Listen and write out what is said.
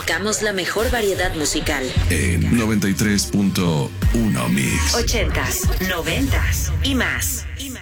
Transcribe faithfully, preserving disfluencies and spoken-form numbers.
Buscamos la mejor variedad musical. En noventa y tres punto uno Mix. Ochentas, noventas y más. Y más.